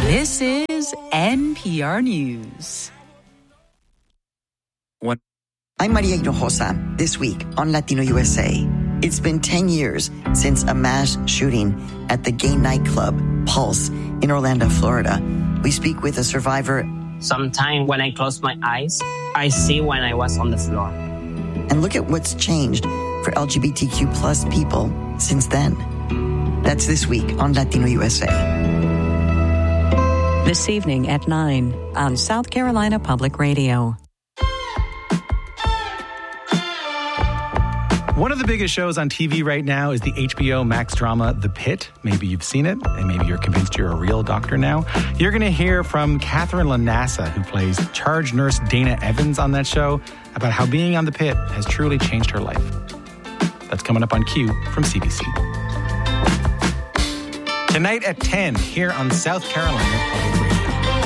This is NPR News. I'm Maria Hinojosa. This week on Latino USA, it's been 10 years since a mass shooting at the gay nightclub Pulse in Orlando, Florida. We speak with a survivor. Sometimes when I close my eyes, I see when I was on the floor. And look at what's changed for LGBTQ plus people since then. That's this week on Latino USA. This evening at 9 on South Carolina Public Radio. One of the biggest shows on TV right now is the HBO Max drama The Pit. Maybe you've seen it, and maybe you're convinced you're a real doctor now. You're going to hear from Catherine LaNassa, who plays charge nurse Dana Evans on that show, about how being on The Pit has truly changed her life. That's coming up on Q from CBC. Tonight at 10 here on South Carolina Public Radio.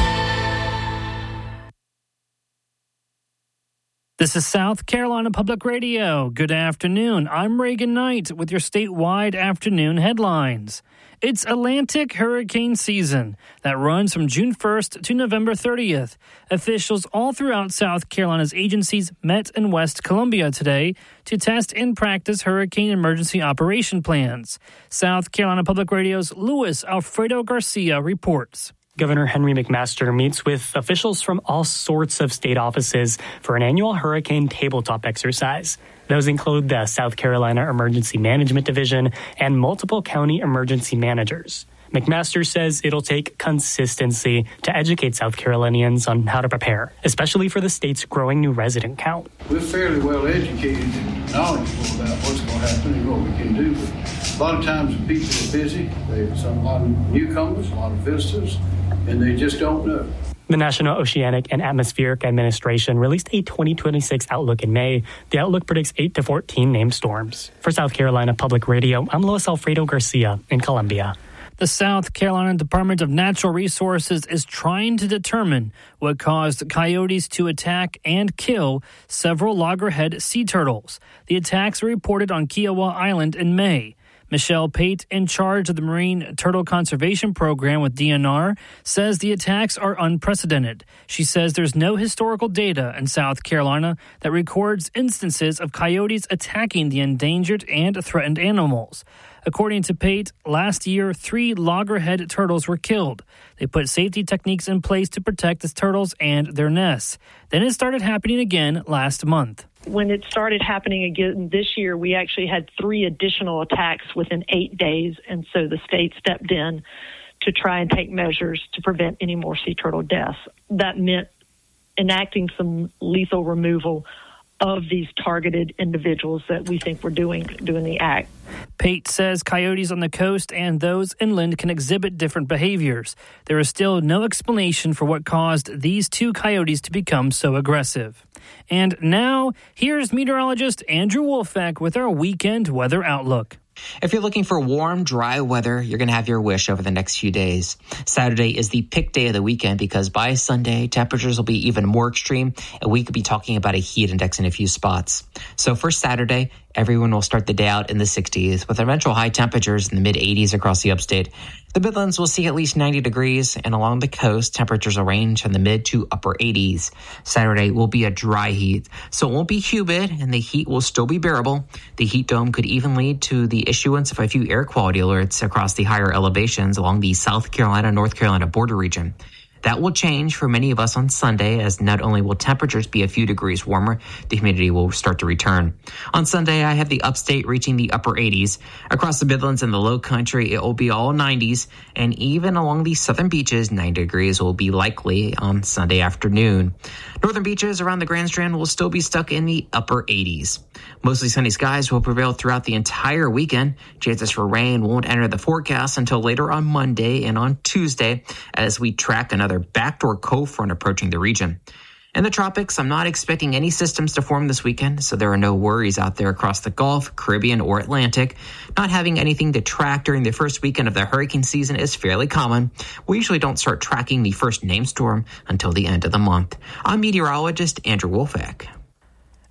This is South Carolina Public Radio. Good afternoon. I'm Reagan Knight with your statewide afternoon headlines. It's Atlantic hurricane season that runs from June 1st to November 30th. Officials all throughout South Carolina's agencies met in West Columbia today to test and practice hurricane emergency operation plans. South Carolina Public Radio's Luis Alfredo Garcia reports. Governor Henry McMaster meets with officials from all sorts of state offices for an annual hurricane tabletop exercise. Those include the South Carolina Emergency Management Division and multiple county emergency managers. McMaster says it'll take consistency to educate South Carolinians on how to prepare, especially for the state's growing new resident count. We're fairly well educated and knowledgeable about what's going to happen and what we can do. But a lot of times the people are busy. There's a lot of newcomers, a lot of visitors, and they just don't know. The National Oceanic and Atmospheric Administration released a 2026 outlook in May. The outlook predicts 8 to 14 named storms. For South Carolina Public Radio, I'm Luis Alfredo Garcia in Columbia. The South Carolina Department of Natural Resources is trying to determine what caused coyotes to attack and kill several loggerhead sea turtles. The attacks were reported on Kiowa Island in May. Michelle Pate, in charge of the Marine Turtle Conservation Program with DNR, says the attacks are unprecedented. She says there's no historical data in South Carolina that records instances of coyotes attacking the endangered and threatened animals. According to Pate, last year, 3 loggerhead turtles were killed. They put safety techniques in place to protect the turtles and their nests. Then it started happening again last month. When it started happening again this year, we actually had 3 additional attacks within 8 days, and so the state stepped in to try and take measures to prevent any more sea turtle deaths. That meant enacting some lethal removal of these targeted individuals that we think were doing the act. Pate says coyotes on the coast and those inland can exhibit different behaviors. There is still no explanation for what caused these 2 coyotes to become so aggressive. And now, here's meteorologist Andrew Wolfak with our weekend weather outlook. If you're looking for warm, dry weather, you're going to have your wish over the next few days. Saturday is the pick day of the weekend because by Sunday, temperatures will be even more extreme, and we could be talking about a heat index in a few spots. So for Saturday, everyone will start the day out in the 60s with eventual high temperatures in the mid-80s across the upstate. The Midlands will see at least 90 degrees, and along the coast, temperatures will range from the mid to upper 80s. Saturday will be a dry heat, so it won't be humid, and the heat will still be bearable. The heat dome could even lead to the issuance of a few air quality alerts across the higher elevations along the South Carolina-North Carolina border region. That will change for many of us on Sunday, as not only will temperatures be a few degrees warmer, the humidity will start to return. On Sunday, I have the upstate reaching the upper 80s. Across the Midlands and the Low Country, it will be all 90s, and even along the southern beaches, 90 degrees will be likely on Sunday afternoon. Northern beaches around the Grand Strand will still be stuck in the upper 80s. Mostly sunny skies will prevail throughout the entire weekend. Chances for rain won't enter the forecast until later on Monday and on Tuesday as we track another backdoor cold front approaching the region. In the tropics, I'm not expecting any systems to form this weekend, so there are no worries out there across the Gulf, Caribbean, or Atlantic. Not having anything to track during the first weekend of the hurricane season is fairly common. We usually don't start tracking the first named storm until the end of the month. I'm meteorologist Andrew Wolfak.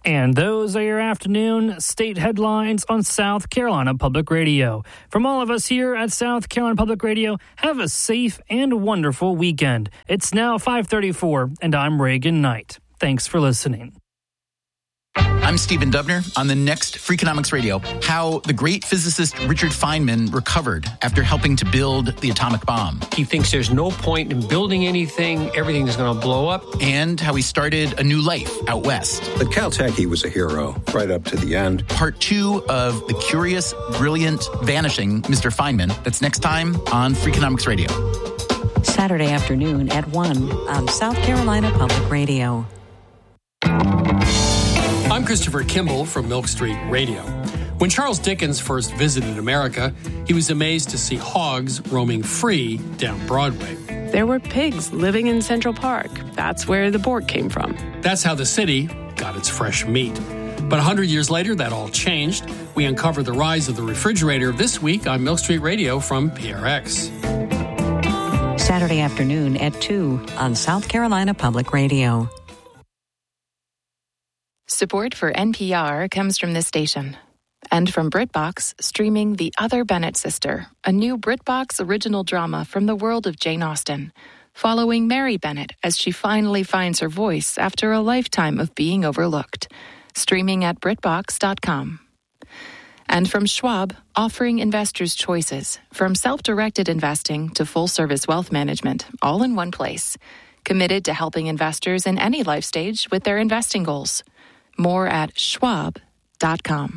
And those are your afternoon state headlines on South Carolina Public Radio. From all of us here at South Carolina Public Radio, have a safe and wonderful weekend. It's now 5:34, and I'm Reagan Knight. Thanks for listening. I'm Stephen Dubner on the next Freakonomics Radio. How the great physicist Richard Feynman recovered after helping to build the atomic bomb. He thinks there's no point in building anything. Everything is going to blow up. And how he started a new life out west. At Caltech, he was a hero right up to the end. Part 2 of the curious, brilliant, vanishing Mr. Feynman. That's next time on Freakonomics Radio. Saturday afternoon at 1 on South Carolina Public Radio. I'm Christopher Kimball from Milk Street Radio. When Charles Dickens first visited America, he was amazed to see hogs roaming free down Broadway. There were pigs living in Central Park. That's where the pork came from. That's how the city got its fresh meat. But 100 years later, that all changed. We uncover the rise of the refrigerator this week on Milk Street Radio from PRX. Saturday afternoon at 2 on South Carolina Public Radio. Support for NPR comes from this station and from BritBox, streaming The Other Bennett Sister, a new BritBox original drama from the world of Jane Austen, following Mary Bennett as she finally finds her voice after a lifetime of being overlooked. Streaming at BritBox.com. And from Schwab, offering investors choices, from self-directed investing to full-service wealth management, all in one place. Committed to helping investors in any life stage with their investing goals. More at schwab.com.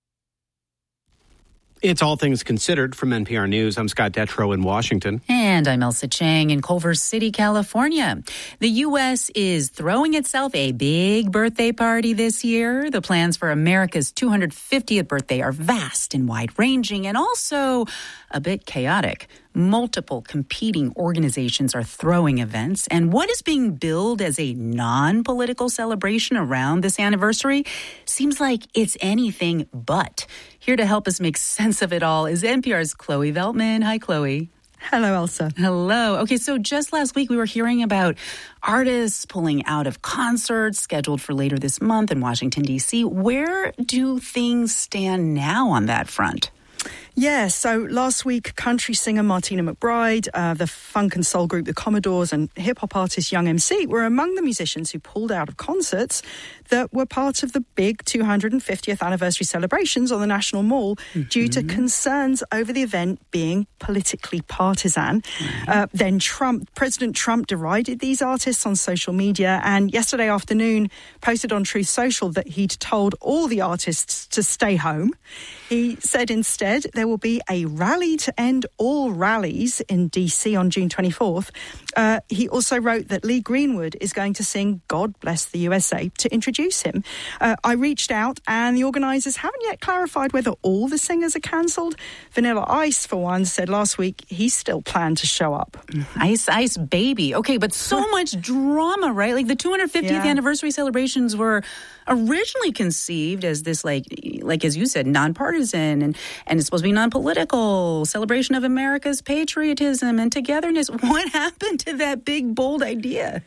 It's All Things Considered from NPR News. I'm Scott Detrow in Washington. And I'm Elsa Chang in Culver City, California. The U.S. is throwing itself a big birthday party this year. The plans for America's 250th birthday are vast and wide-ranging and also a bit chaotic. Multiple competing organizations are throwing events, and what is being billed as a non-political celebration around this anniversary seems like it's anything but. Here to help us make sense of it all is NPR's Chloe Veltman. Hi, Chloe. Hello, Elsa. Hello. Okay, so just last week we were hearing about artists pulling out of concerts scheduled for later this month in Washington, D.C. Where do things stand now on that front? Yeah, so last week, country singer Martina McBride, the funk and soul group The Commodores, and hip-hop artist Young MC were among the musicians who pulled out of concerts that were part of the big 250th anniversary celebrations on the National Mall due to concerns over the event being politically partisan. Then President Trump derided these artists on social media, and yesterday afternoon posted on Truth Social that he'd told all the artists to stay home. He said instead there will be a rally to end all rallies in D.C. on June 24th. He also wrote that Lee Greenwood is going to sing God Bless the USA to introduce him. I reached out and the organisers haven't yet clarified whether all the singers are cancelled. Vanilla Ice, for one, said last week he still planned to show up. Ice Baby. Okay, but so much drama, right? Like the 250th anniversary celebrations were originally conceived as this, like as you said, nonpartisan and it's supposed to be non-political celebration of America's patriotism and togetherness. What happened to that big, bold idea?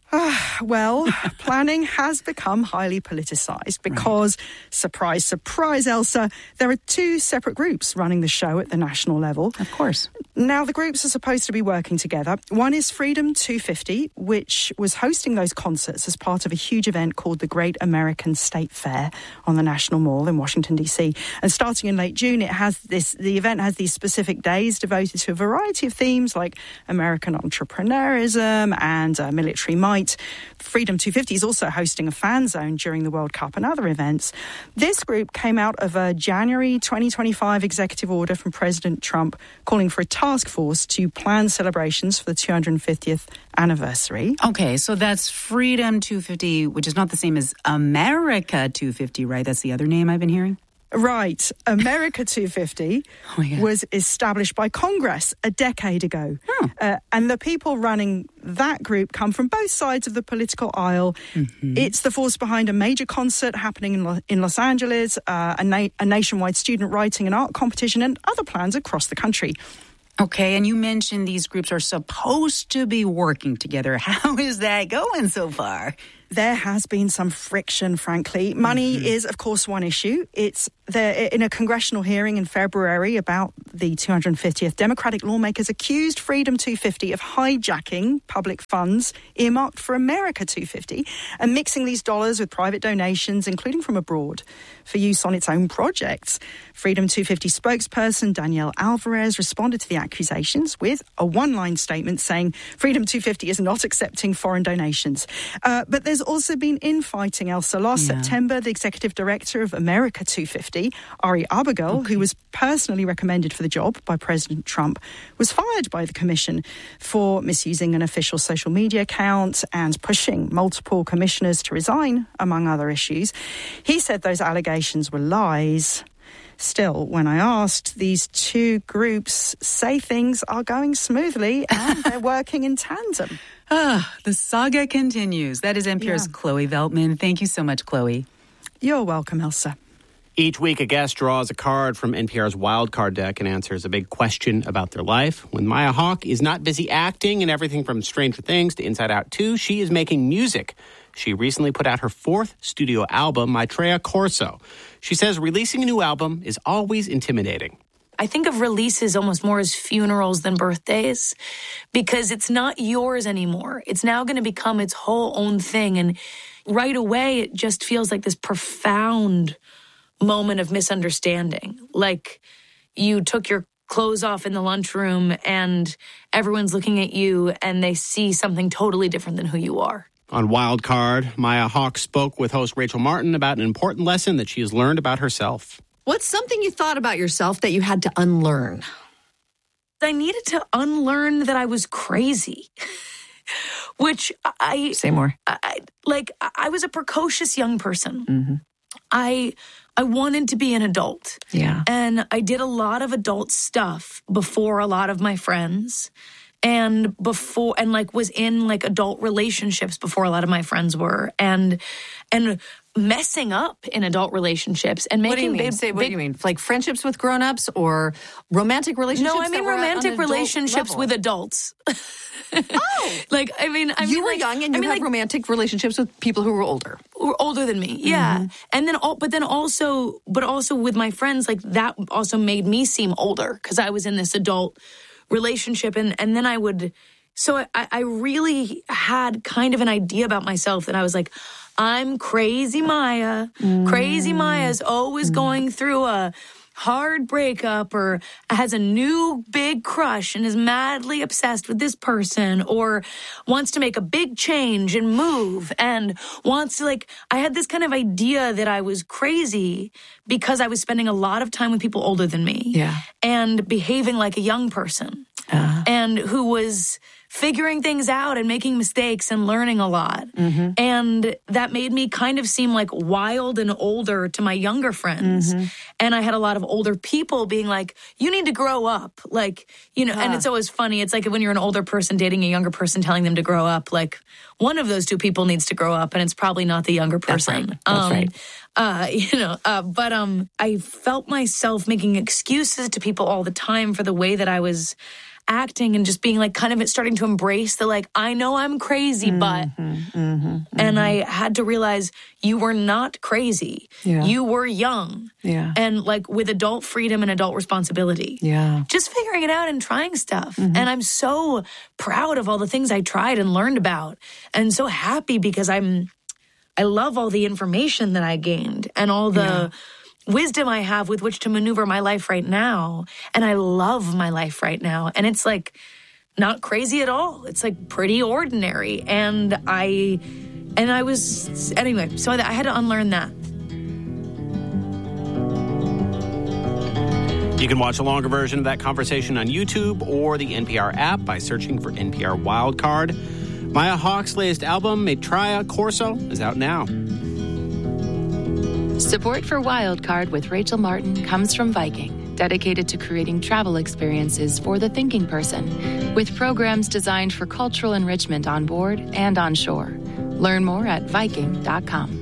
Well, planning has become highly politicized because, surprise, surprise, Elsa, there are two separate groups running the show at the national level. Of course. Now, the groups are supposed to be working together. One is Freedom 250, which was hosting those concerts as part of a huge event called the Great American State Fair on the National Mall in Washington, D.C. And starting in late June, the event has these specific days devoted to a variety of themes like American entrepreneurism and military might. Freedom 250 is also hosting a fan zone during the World Cup and other events. This group came out of a January 2025 executive order from President Trump calling for a task force to plan celebrations for the 250th anniversary. Okay, so that's Freedom 250, which is not the same as America 250, right? That's the other name I've been hearing? Right. America 250 was established by Congress a decade ago. And the people running that group come from both sides of the political aisle. It's the force behind a major concert happening in Los Angeles, a nationwide student writing and art competition, and other plans across the country. Okay, and you mentioned these groups are supposed to be working together. How is that going so far? There has been some friction, frankly. Money is, of course, one issue. It's there in a congressional hearing in February about the 250th. Democratic lawmakers accused Freedom 250 of hijacking public funds earmarked for America 250 and mixing these dollars with private donations, including from abroad, for use on its own projects. Freedom 250 spokesperson Danielle Alvarez responded to the accusations with a one-line statement saying Freedom 250 is not accepting foreign donations. But there's also been infighting, Elsa. Last September, the executive director of America 250, Ari Abigail, who was personally recommended for the job by President Trump, was fired by the commission for misusing an official social media account and pushing multiple commissioners to resign, among other issues. He said those allegations were lies. Still, when I asked, these two groups say things are going smoothly and they're working in tandem. The saga continues. That is NPR's Chloe Veltman. Thank you so much, Chloe. You're welcome, Elsa. Each week, a guest draws a card from NPR's Wildcard deck and answers a big question about their life. When Maya Hawke is not busy acting in everything from Stranger Things to Inside Out 2, she is making music. She recently put out her fourth studio album, Maitreya Corso. She says releasing a new album is always intimidating. I think of releases almost more as funerals than birthdays because it's not yours anymore. It's now going to become its whole own thing. And right away, it just feels like this profound moment of misunderstanding. Like you took your clothes off in the lunchroom and everyone's looking at you and they see something totally different than who you are. On Wildcard, Maya Hawke spoke with host Rachel Martin about an important lesson that she has learned about herself. What's something you thought about yourself that you had to unlearn? I needed to unlearn that I was crazy, which I... Say more. I was a precocious young person. Mm-hmm. I wanted to be an adult. Yeah. And I did a lot of adult stuff before a lot of my friends. And was in adult relationships before a lot of my friends were. And messing up in adult relationships and making what do you mean? Like friendships with grown-ups or romantic relationships? No, I mean romantic relationships with adults. Oh, you were young and you had romantic relationships with people who were older. Who were older than me, yeah. Mm-hmm. And also with my friends, that also made me seem older because I was in this adult relationship, and then I would. So I really had kind of an idea about myself that I was like, I'm crazy Maya. Crazy Maya's always going through a hard breakup or has a new big crush and is madly obsessed with this person or wants to make a big change and move and wants to I had this kind of idea that I was crazy because I was spending a lot of time with people older than me and behaving like a young person and who was figuring things out and making mistakes and learning a lot. Mm-hmm. And that made me kind of seem like wild and older to my younger friends. Mm-hmm. And I had a lot of older people being like, you need to grow up. And it's always funny. It's like when you're an older person dating a younger person, telling them to grow up, one of those two people needs to grow up and it's probably not the younger person. That's right. But I felt myself making excuses to people all the time for the way that I was acting and just being kind of starting to embrace the I know I'm crazy, but and I had to realize you were not crazy. Yeah. You were young. Yeah. And with adult freedom and adult responsibility. Yeah. Just figuring it out and trying stuff. And I'm so proud of all the things I tried and learned about and so happy because I love all the information that I gained and all the wisdom I have with which to maneuver my life right now. And I love my life right now. And it's not crazy at all. It's pretty ordinary. And I was, anyway, so I had to unlearn that. You can watch a longer version of that conversation on YouTube or the NPR app by searching for NPR Wildcard. Maya Hawke's latest album, Maitreya Corso, is out now. Support for Wildcard with Rachel Martin comes from Viking, dedicated to creating travel experiences for the thinking person, with programs designed for cultural enrichment on board and on shore. Learn more at Viking.com.